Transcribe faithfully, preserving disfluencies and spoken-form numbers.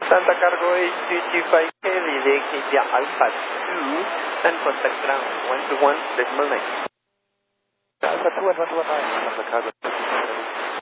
Santa Cargo eight two two five K, relay India Alpha two, and contact ground one two one decimal nine. Alpha two and one two one nine, Santa Cargo.